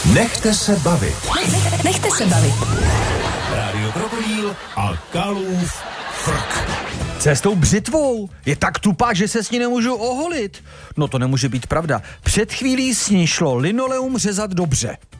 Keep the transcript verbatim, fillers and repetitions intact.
Nechte se bavit. Nechte se bavit. Rádio Krokodýl a Kalův frk. Cestou břitvou. Je tak tupá, že se s ní nemůžu oholit. No to nemůže být pravda. Před chvílí s ní šlo linoleum řezat dobře.